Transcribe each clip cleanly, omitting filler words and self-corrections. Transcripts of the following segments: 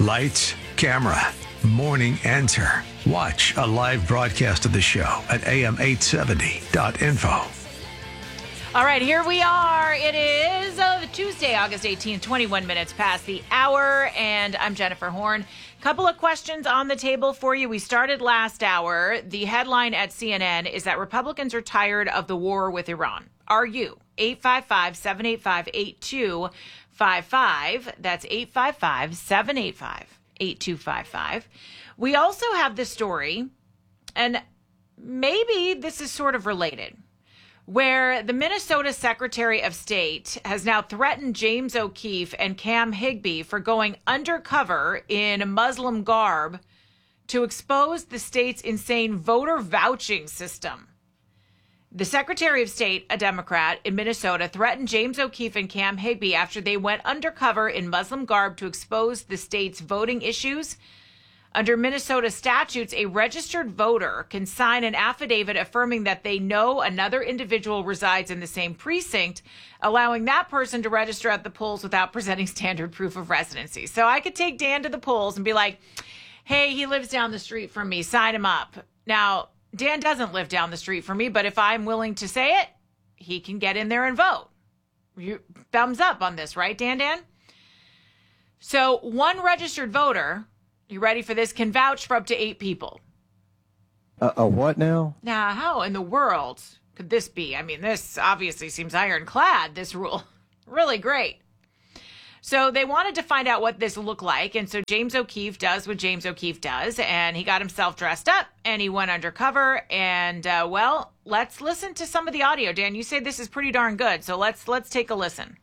Lights, camera, morning answer. Watch a live broadcast of the show at am870.info. All right, here we are. It is Tuesday, August 18th, 21 minutes past the hour, and I'm Jennifer Horn. Couple of questions on the table for you. We started last hour. The headline at CNN is that Republicans are tired of the war with Iran. Are you? 855-785-8255. That's 855-785-8255. We also have this story, and maybe this is sort of related, where the Minnesota Secretary of State has now threatened James O'Keefe and Cam Higbee for going undercover in Muslim garb to expose the state's insane voter vouching system. The Secretary of State, a Democrat in Minnesota, threatened James O'Keefe and Cam Higbee after they went undercover in Muslim garb to expose the state's voting issues. Under Minnesota statutes, a registered voter can sign an affidavit affirming that they know another individual resides in the same precinct, allowing that person to register at the polls without presenting standard proof of residency. So I could take Dan to the polls and be like, hey, he lives down the street from me, sign him up. Now, Dan doesn't live down the street from me, but if I'm willing to say it, he can get in there and vote. Thumbs up on this, right, Dan? So one registered voter, you ready for this, can vouch for up to 8 people. A what now? Now, how in the world could this be? I mean, this obviously seems ironclad, this rule. Really great. So they wanted to find out what this looked like. And so James O'Keefe does what James O'Keefe does. And he got himself dressed up and he went undercover. And, well, let's listen to some of the audio. Dan, you say this is pretty darn good. So let's take a listen.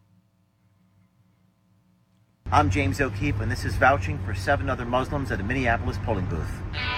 I'm James O'Keefe, and this is vouching for 7 other Muslims at a Minneapolis polling booth.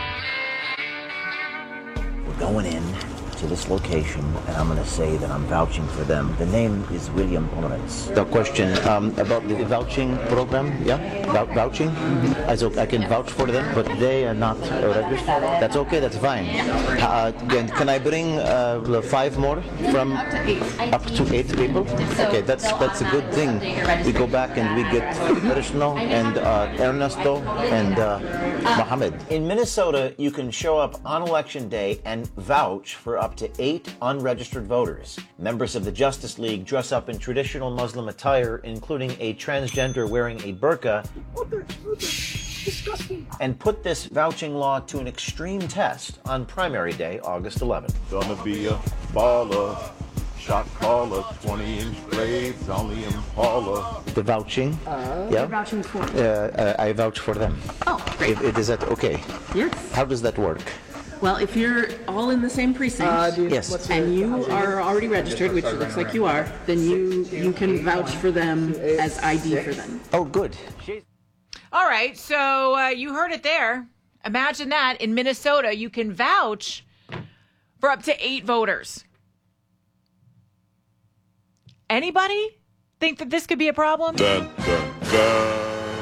We're going in to this location, and I'm going to say that I'm vouching for them. The name is William Lawrence. The question about the vouching program, yeah? Vouching? I can vouch for them, but they are not registered. That's okay, that's fine. Can I bring 5 more from up to 8 people? Okay, that's a good thing. We go back and we get Krishna and Ernesto and Mohammed. In Minnesota, you can show up on election day and vouch for up to 8 unregistered voters. Members of the Justice League dress up in traditional Muslim attire, including a transgender wearing a burqa, disgusting, and put this vouching law to an extreme test on primary day, August 11th. Gonna be a baller, shot caller, 20-inch blades on the Impala. The vouching, yeah? You're vouching for? I vouch for them. Oh, great. Is that okay? Yes. How does that work? Well, if you're all in the same precinct, Yes. and you are already registered, which it looks like you are, then you can vouch for them as ID for them. Oh, good. All right, so you heard it there. Imagine that. In Minnesota, you can vouch for up to 8 voters. Anybody think that this could be a problem? Dun, dun, dun.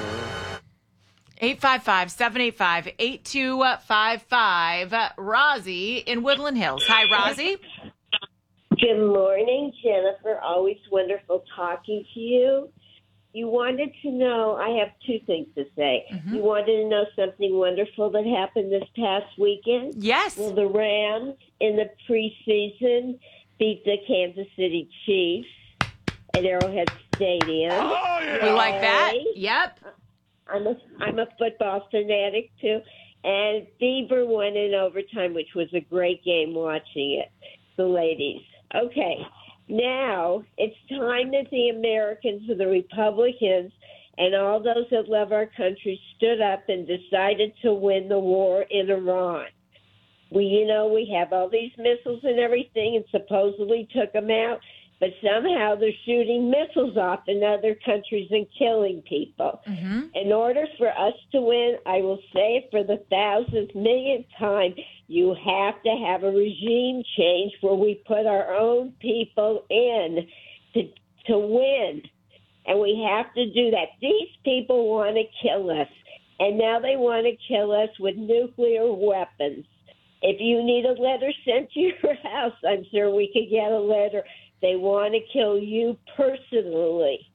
855-785-8255. Rozzy in Woodland Hills. Hi, Rozzy. Good morning, Jennifer. Always wonderful talking to you. You wanted to know, I have 2 things to say. You wanted to know something wonderful that happened this past weekend? Yes. Well, the Rams in the preseason beat the Kansas City Chiefs at Arrowhead Stadium. Oh, yeah. We like that. Yep. I'm a football fanatic, too. And Beaver won in overtime, which was a great game watching it, the ladies. Okay, now it's time that the Americans and the Republicans and all those that love our country stood up and decided to win the war in Iran. We have all these missiles and everything and supposedly took them out. But somehow they're shooting missiles off in other countries and killing people. In order for us to win, I will say it for the 1,000th millionth time, you have to have a regime change where we put our own people in to win. And we have to do that. These people want to kill us. And now they want to kill us with nuclear weapons. If you need a letter sent to your house, I'm sure we could get a letter. They want to kill you personally.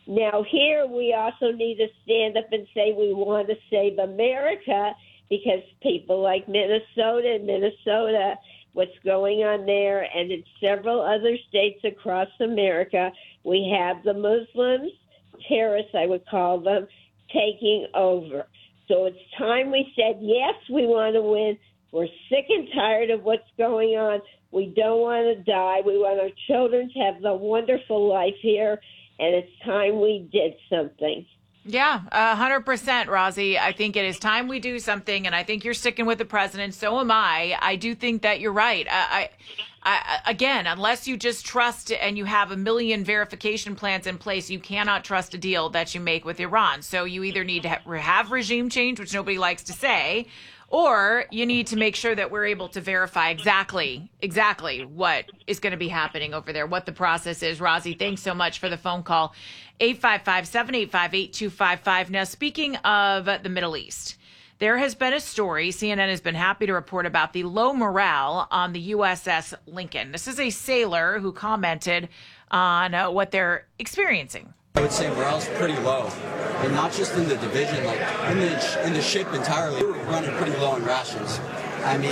Now, here we also need to stand up and say we want to save America, because people like Minnesota, what's going on there, and in several other states across America, we have the Muslims, terrorists I would call them, taking over. So it's time we said, yes, we want to win. We're sick and tired of what's going on. We don't want to die. We want our children to have the wonderful life here, and it's time we did something. Yeah, 100%, Rosie. I think it is time we do something, and I think you're sticking with the president. So am I. I do think that you're right. I again, unless you just trust and you have a million verification plans in place, you cannot trust a deal that you make with Iran. So you either need to have regime change, which nobody likes to say, or you need to make sure that we're able to verify exactly what is going to be happening over there, what the process is. Rosie, thanks so much for the phone call. 855-785-8255. Now, speaking of the Middle East, there has been a story, CNN has been happy to report, about the low morale on the USS Lincoln. This is a sailor who commented on what they're experiencing. I would say morale's pretty low, and not just in the division, like in the ship entirely. We're running pretty low on rations. I mean,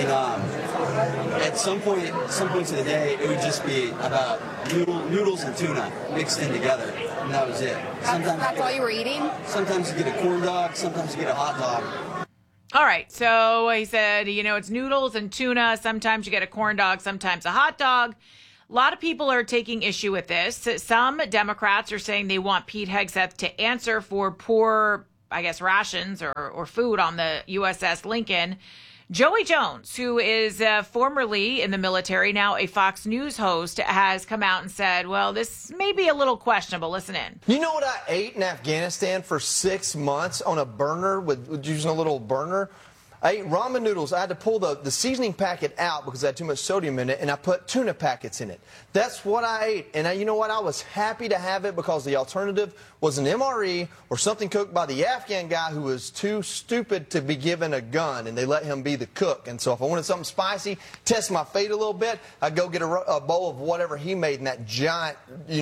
at some points of the day, it would just be about noodles and tuna mixed in together, and that was it. Sometimes that's all you were eating? Sometimes you get a corn dog, sometimes you get a hot dog. All right, so he said, it's noodles and tuna. Sometimes you get a corn dog, sometimes a hot dog. A lot of people are taking issue with this. Some Democrats are saying they want Pete Hegseth to answer for poor, rations or food on the USS Lincoln. Joey Jones, who is formerly in the military, now a Fox News host, has come out and said, well, this may be a little questionable. Listen in. You know what I ate in Afghanistan for 6 months on a burner with using a little burner? I ate ramen noodles. I had to pull the seasoning packet out because I had too much sodium in it, and I put tuna packets in it. That's what I ate. And you know what? I was happy to have it because the alternative was an MRE or something cooked by the Afghan guy who was too stupid to be given a gun, and they let him be the cook. And so if I wanted something spicy, test my fate a little bit, I'd go get a bowl of whatever he made in that giant,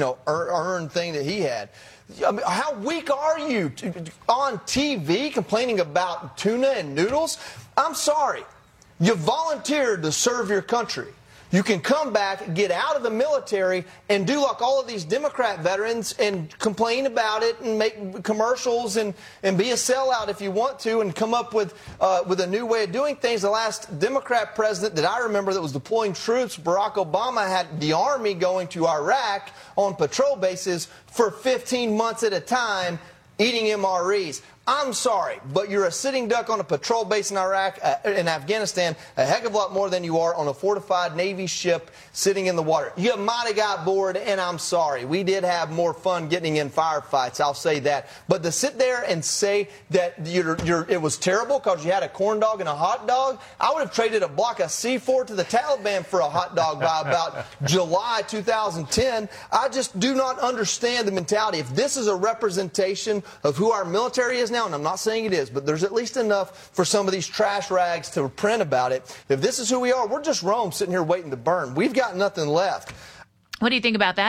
urn thing that he had. I mean, how weak are you on TV complaining about tuna and noodles? I'm sorry. You volunteered to serve your country. You can come back, get out of the military, and do like all of these Democrat veterans and complain about it and make commercials and be a sellout if you want to and come up with a new way of doing things. The last Democrat president that I remember that was deploying troops, Barack Obama, had the Army going to Iraq on patrol bases for 15 months at a time eating MREs. I'm sorry, but you're a sitting duck on a patrol base in Iraq, in Afghanistan, a heck of a lot more than you are on a fortified Navy ship sitting in the water. You might have got bored, and I'm sorry. We did have more fun getting in firefights, I'll say that. But to sit there and say that it was terrible because you had a corn dog and a hot dog, I would have traded a block of C4 to the Taliban for a hot dog by about July 2010. I just do not understand the mentality. If this is a representation of who our military is now, and I'm not saying it is, but there's at least enough for some of these trash rags to print about it. If this is who we are, we're just Rome sitting here waiting to burn. We've got nothing left. What do you think about that?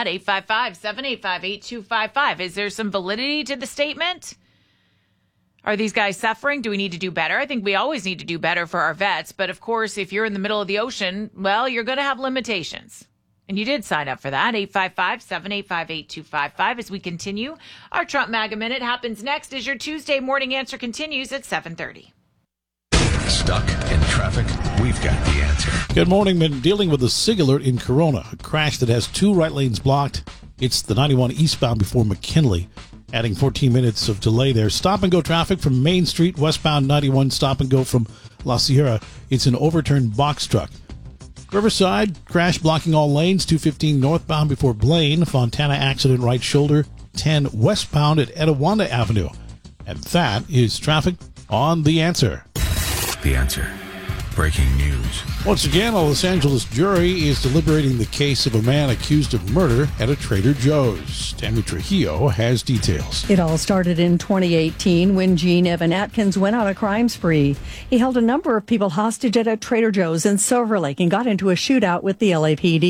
855-785-8255. Is there some validity to the statement? Are these guys suffering? Do we need to do better? I think we always need to do better for our vets. But of course, if you're in the middle of the ocean, well, you're going to have limitations. And you did sign up for that. 855-785-8255. As we continue, our Trump MAGA Minute happens next as your Tuesday morning answer continues at 7:30. Stuck in traffic? We've got the answer. Good morning. Been dealing with a SIG alert in Corona, a crash that has 2 right lanes blocked. It's the 91 eastbound before McKinley, adding 14 minutes of delay there. Stop and go traffic from Main Street, westbound 91, stop and go from La Sierra. It's an overturned box truck. Riverside, crash blocking all lanes, 215 northbound before Blaine. Fontana accident right shoulder, 10 westbound at Etiwanda Avenue. And that is traffic on The Answer. The Answer. Breaking news. Once again, a Los Angeles jury is deliberating the case of a man accused of murder at a Trader Joe's. Tammy Trujillo has details. It all started in 2018 when Gene Evan Atkins went on a crime spree. He held a number of people hostage at a Trader Joe's in Silver Lake and got into a shootout with the LAPD.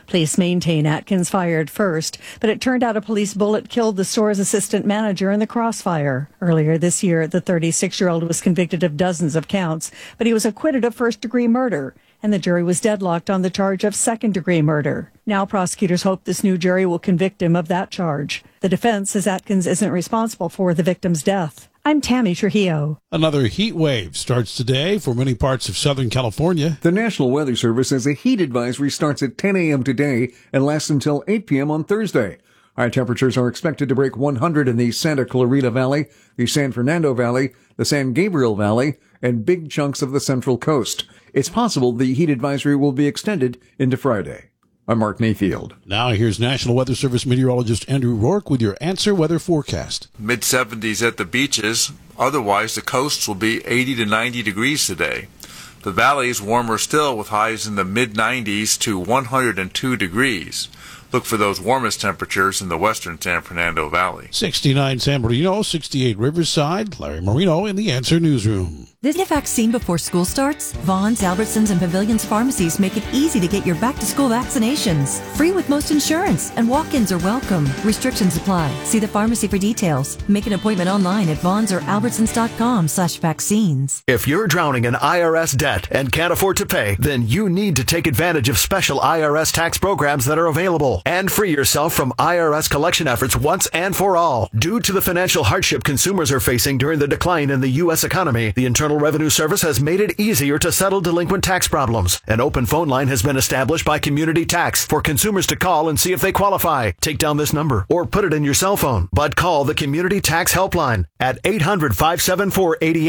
Police maintain Atkins fired first, but it turned out a police bullet killed the store's assistant manager in the crossfire. Earlier this year, the 36-year-old was convicted of dozens of counts, but he was acquitted of first-degree murder, and the jury was deadlocked on the charge of second-degree murder. Now prosecutors hope this new jury will convict him of that charge. The defense says Atkins isn't responsible for the victim's death. I'm Tammy Trujillo. Another heat wave starts today for many parts of Southern California. The National Weather Service says a heat advisory starts at 10 a.m. today and lasts until 8 p.m. on Thursday. High temperatures are expected to break 100 in the Santa Clarita Valley, the San Fernando Valley, the San Gabriel Valley, and big chunks of the Central Coast. It's possible the heat advisory will be extended into Friday. I'm Mark Mayfield. Now here's National Weather Service meteorologist Andrew Rourke with your Answer Weather forecast. Mid-70s at the beaches. Otherwise, the coasts will be 80 to 90 degrees today. The valleys warmer still with highs in the mid-90s to 102 degrees. Look for those warmest temperatures in the western San Fernando Valley. 69 San Bernardino, 68 Riverside. Larry Marino in the Answer Newsroom. This vaccine before school starts? Vaughn's, Albertsons, and Pavilions pharmacies make it easy to get your back-to-school vaccinations. Free with most insurance, and walk-ins are welcome. Restrictions apply. See the pharmacy for details. Make an appointment online at Vaughn's or Albertsons.com/vaccines. If you're drowning in IRS debt and can't afford to pay, then you need to take advantage of special IRS tax programs that are available and free yourself from IRS collection efforts once and for all. Due to the financial hardship consumers are facing during the decline in the U.S. economy, the Internal Revenue Service has made it easier to settle delinquent tax problems. An open phone line has been established by Community Tax for consumers to call and see if they qualify. Take down this number or put it in your cell phone, but call the Community Tax Helpline at 800-574-88.